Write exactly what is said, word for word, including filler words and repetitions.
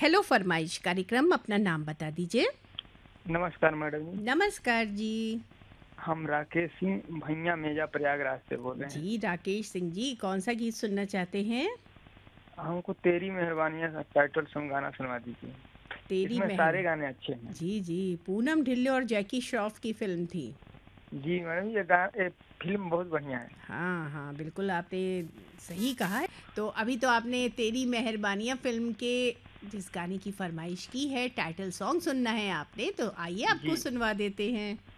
Hello फरमाइश कार्यक्रम, अपना नाम बता दीजिए। नमस्कार मैडम जी। नमस्कार जी। हम राकेश सिंह भैया मेजा प्रयागराज से बोल रहे हैं। जी राकेश सिंह जी, कौन सा गीत सुनना चाहते हैं? हमको तेरी मेहरबानियाँ का टाइटल सॉन्ग गाना सुनवा दीजिए। तेरी इसमें मेहर सारे गाने अच्छे हैं। जी जी, पूनम ढिल्लों और जैकी श्रॉफ की फिल्म थी। जी मैडम, ये गा ये फिल्म बहुत बढ़िया है। हाँ हाँ, बिल्कुल आपने सही कहा है। तो अभी तो आपने तेरी मेहरबानियाँ फिल्म के जिस गाने की फरमाइश की है, टाइटल सॉन्ग सुनना है आपने, तो आइए आपको जी सुनवा देते हैं।